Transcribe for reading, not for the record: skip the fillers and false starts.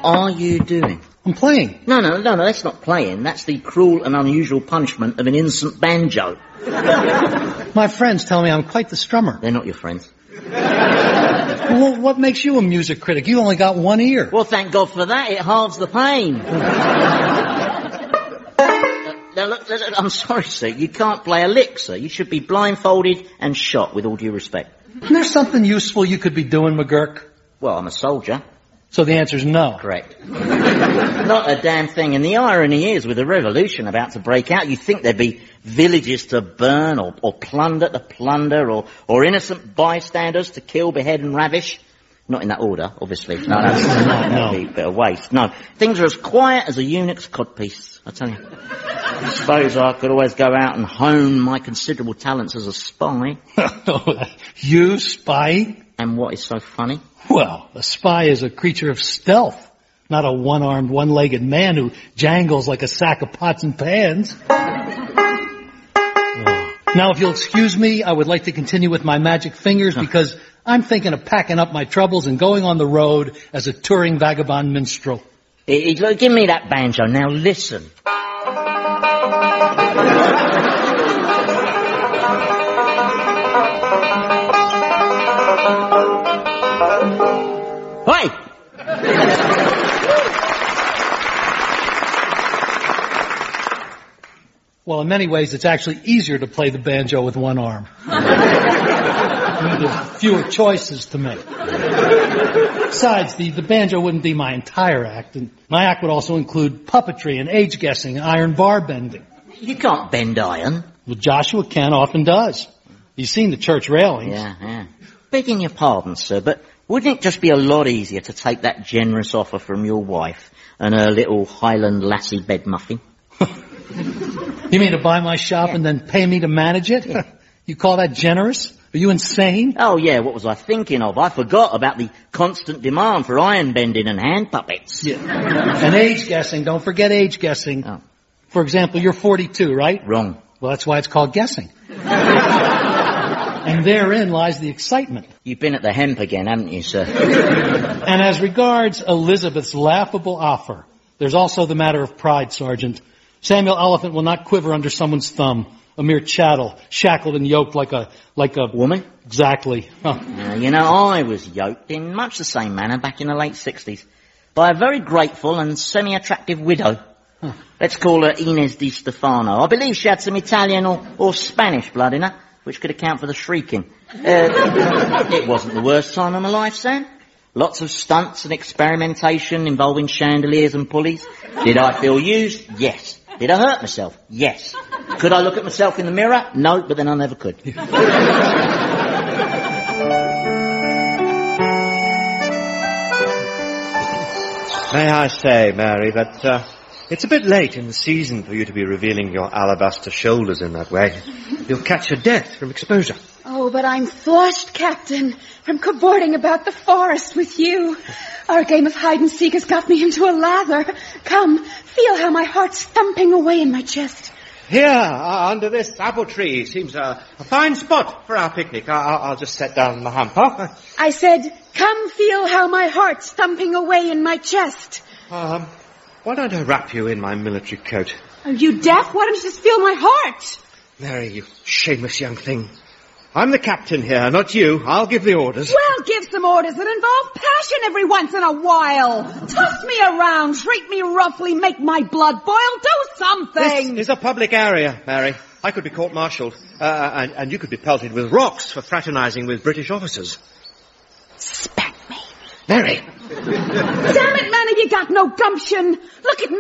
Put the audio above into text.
are you doing? I'm playing. No, that's not playing. That's the cruel and unusual punishment of an innocent banjo. My friends tell me I'm quite the strummer. They're not your friends. Well, what makes you a music critic? You only got one ear. Well, thank God for that. It halves the pain. Now, look, I'm sorry, sir. You can't play a lick, sir. You should be blindfolded and shot, with all due respect. Isn't there something useful you could be doing, McGurk? Well, I'm a soldier. So the answer's no. Correct. Not a damn thing. And the irony is, with a revolution about to break out, you'd think there'd be villages to burn or plunder to plunder or innocent bystanders to kill, behead and ravish. Not in that order, obviously. No. That'd be a bit of waste. No. Things are as quiet as a eunuch's codpiece, I tell you. I suppose I could always go out and hone my considerable talents as a spy. You spy? And what is so funny? Well, a spy is a creature of stealth, not a one-armed, one-legged man who jangles like a sack of pots and pans. Now, if you'll excuse me, I would like to continue with my magic fingers because I'm thinking of packing up my troubles and going on the road as a touring vagabond minstrel. Give me that banjo. Now listen. Hey! Well, in many ways, it's actually easier to play the banjo with one arm. There's fewer choices to make. Besides, the banjo wouldn't be my entire act, and my act would also include puppetry and age guessing and iron bar bending. You can't bend iron. Well, Joshua Ken often does. You've seen the church railings. Yeah. Begging your pardon, sir, but wouldn't it just be a lot easier to take that generous offer from your wife and her little Highland lassie bed muffin? You mean to buy my shop and then pay me to manage it? Yeah. You call that generous? Are you insane? Oh, yeah, what was I thinking of? I forgot about the constant demand for iron bending and hand puppets. Yeah. And age guessing. Don't forget age guessing. Oh. For example, you're 42, right? Wrong. Well, that's why it's called guessing. And therein lies the excitement. You've been at the hemp again, haven't you, sir? And as regards Elizabeth's laughable offer, there's also the matter of pride, Sergeant. Samuel Elephant will not quiver under someone's thumb. A mere chattel, shackled and yoked like a woman? Exactly. Huh. You know, I was yoked in much the same manner back in the late 60s by a very grateful and semi-attractive widow. Huh. Let's call her Inez Di Stefano. I believe she had some Italian or Spanish blood in her, which could account for the shrieking. It wasn't the worst time of my life, Sam. Lots of stunts and experimentation involving chandeliers and pulleys. Did I feel used? Yes. Did I hurt myself? Yes. Could I look at myself in the mirror? No, but then I never could. May I say, Mary, that it's a bit late in the season for you to be revealing your alabaster shoulders in that way. You'll catch your death from exposure. Oh, but I'm flushed, Captain, from cavorting about the forest with you. Our game of hide-and-seek has got me into a lather. Come, feel how my heart's thumping away in my chest. Here, under this apple tree, seems a fine spot for our picnic. I'll just set down the hamper. I said, come feel how my heart's thumping away in my chest. Why don't I wrap you in my military coat? Are you deaf? Why don't you just feel my heart? Mary, you shameless young thing. I'm the captain here, not you. I'll give the orders. Well, give some orders that involve passion every once in a while. Toss me around, treat me roughly, make my blood boil, do something. This is a public area, Mary. I could be court-martialed, and you could be pelted with rocks for fraternizing with British officers. Spank me. Mary! Damn it, man, have you got no gumption? Look at me.